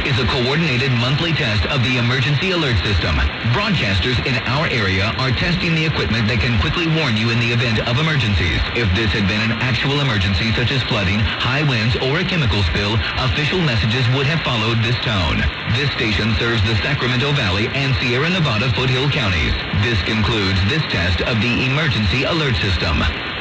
is a coordinated monthly test of the emergency alert system. Broadcasters in our area are testing the equipment that can quickly warn you in the event of emergencies. If this had been an actual emergency such as flooding, high winds, or a chemical spill, official messages would have followed this tone. This station serves the Sacramento Valley and Sierra Nevada Foothill counties. This concludes this test of the emergency alert system.